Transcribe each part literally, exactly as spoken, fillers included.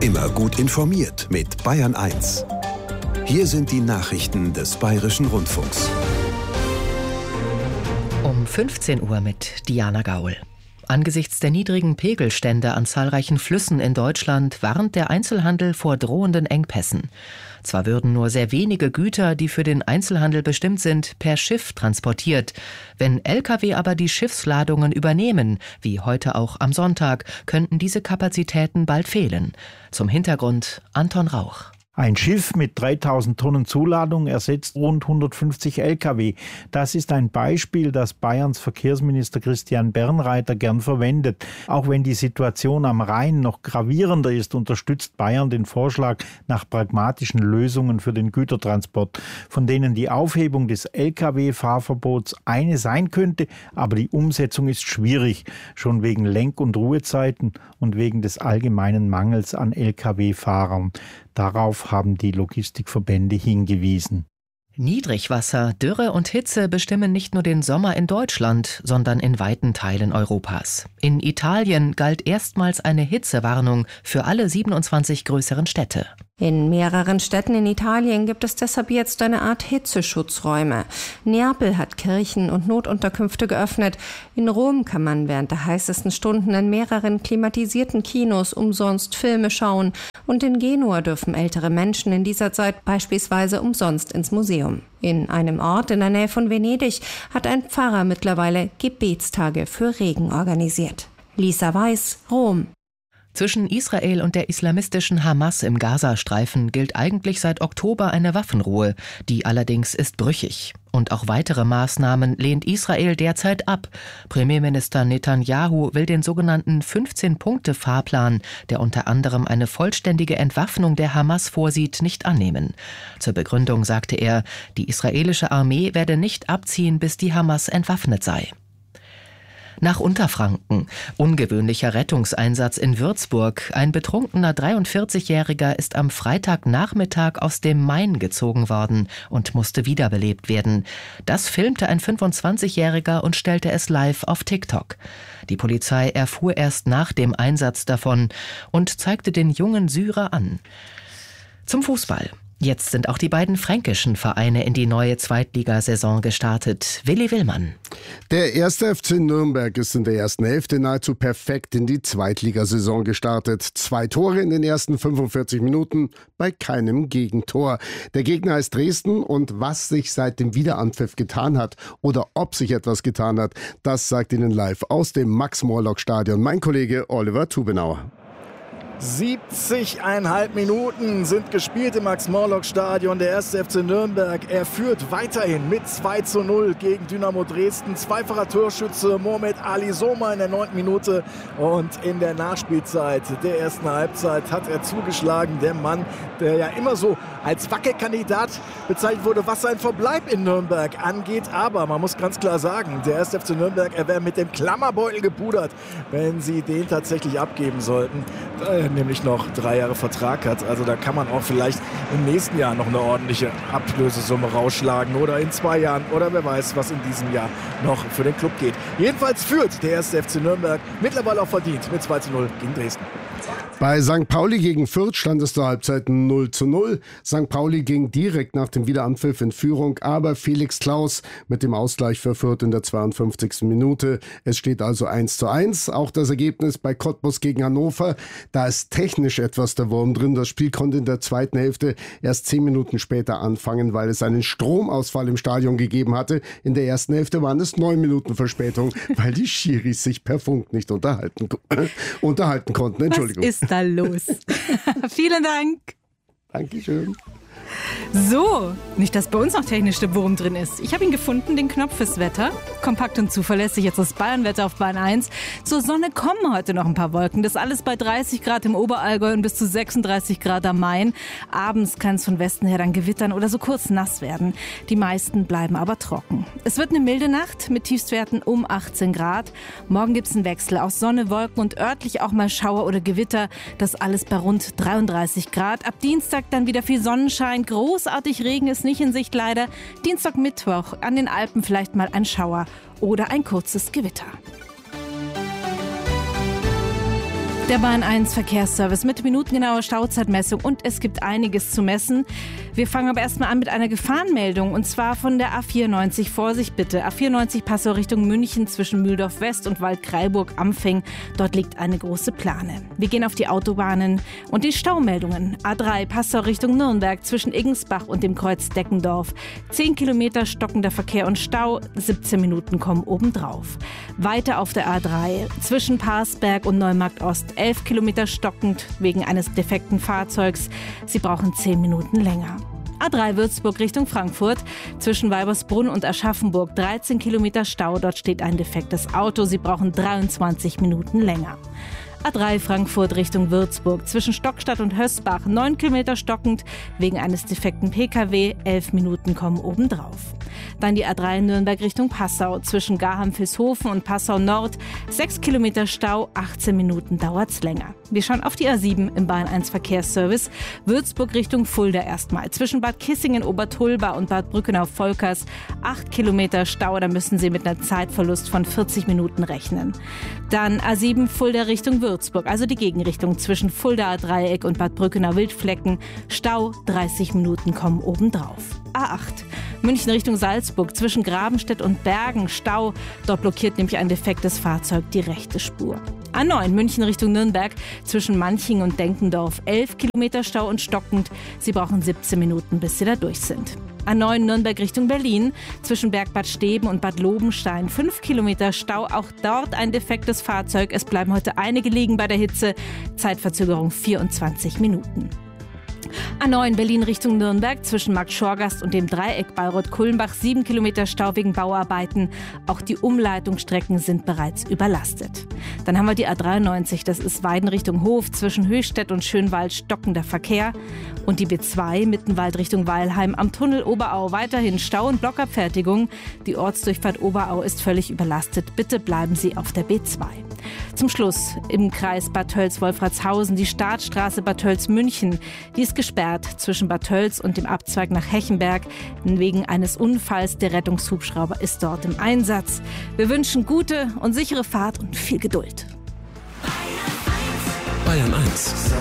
Immer gut informiert mit Bayern eins. Hier sind die Nachrichten des Bayerischen Rundfunks. Um fünfzehn Uhr mit Diana Gaul. Angesichts der niedrigen Pegelstände an zahlreichen Flüssen in Deutschland warnt der Einzelhandel vor drohenden Engpässen. Zwar würden nur sehr wenige Güter, die für den Einzelhandel bestimmt sind, per Schiff transportiert. Wenn L K W aber die Schiffsladungen übernehmen, wie heute auch am Sonntag, könnten diese Kapazitäten bald fehlen. Zum Hintergrund Anton Rauch. Ein Schiff mit dreitausend Tonnen Zuladung ersetzt rund hundertfünfzig L K W. Das ist ein Beispiel, das Bayerns Verkehrsminister Christian Bernreiter gern verwendet. Auch wenn die Situation am Rhein noch gravierender ist, unterstützt Bayern den Vorschlag nach pragmatischen Lösungen für den Gütertransport, von denen die Aufhebung des L K W-Fahrverbots eine sein könnte, aber die Umsetzung ist schwierig, schon wegen Lenk- und Ruhezeiten und wegen des allgemeinen Mangels an L K W-Fahrern. Darauf haben die Logistikverbände hingewiesen. Niedrigwasser, Dürre und Hitze bestimmen nicht nur den Sommer in Deutschland, sondern in weiten Teilen Europas. In Italien galt erstmals eine Hitzewarnung für alle siebenundzwanzig größeren Städte. In mehreren Städten in Italien gibt es deshalb jetzt eine Art Hitzeschutzräume. Neapel hat Kirchen und Notunterkünfte geöffnet. In Rom kann man während der heißesten Stunden in mehreren klimatisierten Kinos umsonst Filme schauen. Und in Genua dürfen ältere Menschen in dieser Zeit beispielsweise umsonst ins Museum. In einem Ort in der Nähe von Venedig hat ein Pfarrer mittlerweile Gebetstage für Regen organisiert. Lisa Weiß, Rom. Zwischen Israel und der islamistischen Hamas im Gazastreifen gilt eigentlich seit Oktober eine Waffenruhe. Die allerdings ist brüchig. Und auch weitere Maßnahmen lehnt Israel derzeit ab. Premierminister Netanyahu will den sogenannten fünfzehn-Punkte-Fahrplan, der unter anderem eine vollständige Entwaffnung der Hamas vorsieht, nicht annehmen. Zur Begründung sagte er, die israelische Armee werde nicht abziehen, bis die Hamas entwaffnet sei. Nach Unterfranken. Ungewöhnlicher Rettungseinsatz in Würzburg. Ein betrunkener dreiundvierzigjähriger ist am Freitagnachmittag aus dem Main gezogen worden und musste wiederbelebt werden. Das filmte ein fünfundzwanzigjähriger und stellte es live auf TikTok. Die Polizei erfuhr erst nach dem Einsatz davon und zeigte den jungen Syrer an. Zum Fußball. Jetzt sind auch die beiden fränkischen Vereine in die neue Zweitligasaison gestartet. Willi Willmann. Der erste F C Nürnberg ist in der ersten Hälfte nahezu perfekt in die Zweitligasaison gestartet. Zwei Tore in den ersten fünfundvierzig Minuten, bei keinem Gegentor. Der Gegner ist Dresden und was sich seit dem Wiederanpfiff getan hat oder ob sich etwas getan hat, das sagt Ihnen live aus dem Max-Morlock-Stadion mein Kollege Oliver Tubenauer. siebzig Komma fünf Minuten sind gespielt im Max-Morlock-Stadion. Der erste F C Nürnberg, er führt weiterhin mit zwei zu null gegen Dynamo Dresden. Zweifacher Torschütze Mohamed Ali Soma in der neunten Minute. Und in der Nachspielzeit der ersten Halbzeit hat er zugeschlagen. Der Mann, der ja immer so als Wackelkandidat bezeichnet wurde, was sein Verbleib in Nürnberg angeht. Aber man muss ganz klar sagen, der erste F C Nürnberg, er wäre mit dem Klammerbeutel gepudert, wenn sie den tatsächlich abgeben sollten. Nämlich noch drei Jahre Vertrag hat. Also da kann man auch vielleicht im nächsten Jahr noch eine ordentliche Ablösesumme rausschlagen oder in zwei Jahren oder wer weiß, was in diesem Jahr noch für den Club geht. Jedenfalls führt der erste F C Nürnberg mittlerweile auch verdient mit zwei zu null gegen Dresden. Bei Sankt Pauli gegen Fürth stand es zur Halbzeit null zu null. Sankt Pauli ging direkt nach dem Wiederanpfiff in Führung, aber Felix Klaus mit dem Ausgleich für Fürth in der zweiundfünfzigsten Minute. Es steht also eins zu eins. Auch das Ergebnis bei Cottbus gegen Hannover. Da ist technisch etwas der Wurm drin. Das Spiel konnte in der zweiten Hälfte erst zehn Minuten später anfangen, weil es einen Stromausfall im Stadion gegeben hatte. In der ersten Hälfte waren es neun Minuten Verspätung, weil die Schiris sich per Funk nicht unterhalten, äh, unterhalten konnten. Entschuldigung. Was ist da los? Vielen Dank. Dankeschön. So, nicht, dass bei uns noch technisch der Wurm drin ist. Ich habe ihn gefunden, den Knopf fürs Wetter. Kompakt und zuverlässig, jetzt das Bayernwetter auf Bayern eins. Zur Sonne kommen heute noch ein paar Wolken. Das alles bei dreißig Grad im Oberallgäu und bis zu sechsunddreißig Grad am Main. Abends kann es von Westen her dann gewittern oder so kurz nass werden. Die meisten bleiben aber trocken. Es wird eine milde Nacht mit Tiefstwerten um achtzehn Grad. Morgen gibt es einen Wechsel aus Sonne, Wolken und örtlich auch mal Schauer oder Gewitter. Das alles bei rund dreiunddreißig Grad. Ab Dienstag dann wieder viel Sonnenschein. Großartig Regen ist nicht in Sicht leider. Dienstag, Mittwoch an den Alpen vielleicht mal ein Schauer oder ein kurzes Gewitter. Der Bahn eins Verkehrsservice mit minutengenauer Stauzeitmessung und es gibt einiges zu messen. Wir fangen aber erstmal an mit einer Gefahrenmeldung und zwar von der A vierundneunzig. Vorsicht bitte, A vierundneunzig Passau Richtung München zwischen Mühldorf West und Waldkraiburg-Ampfing. Dort liegt eine große Plane. Wir gehen auf die Autobahnen und die Staumeldungen. A drei Passau Richtung Nürnberg zwischen Iggensbach und dem Kreuz Deckendorf. zehn Kilometer stockender Verkehr und Stau, siebzehn Minuten kommen obendrauf. Weiter auf der A drei zwischen Parsberg und Neumarkt Ost. elf Kilometer stockend wegen eines defekten Fahrzeugs. Sie brauchen zehn Minuten länger. A drei Würzburg Richtung Frankfurt. Zwischen Weibersbrunn und Aschaffenburg dreizehn Kilometer Stau. Dort steht ein defektes Auto. Sie brauchen dreiundzwanzig Minuten länger. A drei Frankfurt Richtung Würzburg. Zwischen Stockstadt und Hösbach neun Kilometer stockend wegen eines defekten P K W. elf Minuten kommen obendrauf. Dann die A drei Nürnberg Richtung Passau. Zwischen Garham-Vilshofen und Passau Nord sechs Kilometer Stau, achtzehn Minuten dauert's länger. Wir schauen auf die A sieben im Bahn eins Verkehrsservice. Würzburg Richtung Fulda erstmal. Zwischen Bad Kissingen, Obertulba und Bad Brückenau-Volkers acht Kilometer Stau. Da müssen Sie mit einer Zeitverlust von vierzig Minuten rechnen. Dann A sieben Fulda Richtung Würzburg, also die Gegenrichtung zwischen Fuldaer Dreieck und Bad Brückenau-Wildflecken. Stau, dreißig Minuten kommen obendrauf. A acht München Richtung Salzburg zwischen Grabenstedt und Bergen. Stau, dort blockiert nämlich ein defektes Fahrzeug die rechte Spur. A neun München Richtung Nürnberg zwischen Manching und Denkendorf. elf Kilometer Stau und stockend. Sie brauchen siebzehn Minuten, bis Sie da durch sind. A neun Nürnberg Richtung Berlin zwischen Bergbad Steben und Bad Lobenstein. fünf Kilometer Stau, auch dort ein defektes Fahrzeug. Es bleiben heute einige liegen bei der Hitze. Zeitverzögerung vierundzwanzig Minuten. A neun Berlin Richtung Nürnberg zwischen Markt Schorgast und dem Dreieck Bayreuth-Kulmbach sieben Kilometer Stau wegen Bauarbeiten. Auch die Umleitungsstrecken sind bereits überlastet. Dann haben wir die A dreiundneunzig, das ist Weiden Richtung Hof zwischen Höchstädt und Schönwald stockender Verkehr. Und die B zwei Mittenwald Richtung Weilheim am Tunnel Oberau weiterhin Stau und Blockabfertigung. Die Ortsdurchfahrt Oberau ist völlig überlastet. Bitte bleiben Sie auf der B zwei. Zum Schluss im Kreis Bad Tölz-Wolfratshausen die Startstraße Bad Tölz-München. Die ist gesperrt zwischen Bad Tölz und dem Abzweig nach Hechenberg. Wegen eines Unfalls, der Rettungshubschrauber ist dort im Einsatz. Wir wünschen gute und sichere Fahrt und viel Geduld. Bayern eins.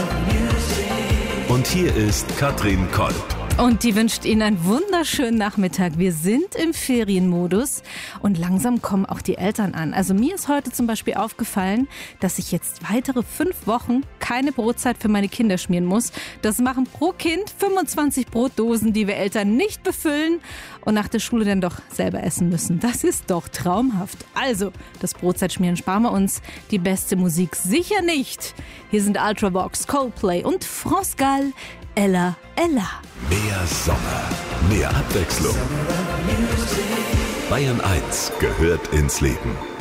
Und hier ist Katrin Kolb. Und die wünscht Ihnen einen wunderschönen Nachmittag. Wir sind im Ferienmodus und langsam kommen auch die Eltern an. Also mir ist heute zum Beispiel aufgefallen, dass ich jetzt weitere fünf Wochen keine Brotzeit für meine Kinder schmieren muss. Das machen pro Kind fünfundzwanzig Brotdosen, die wir Eltern nicht befüllen und nach der Schule dann doch selber essen müssen. Das ist doch traumhaft. Also, das Brotzeitschmieren sparen wir uns. Die beste Musik sicher nicht. Hier sind Ultravox, Coldplay und France Gall. Ella, Ella. Mehr Sommer, mehr Abwechslung. Bayern eins gehört ins Leben.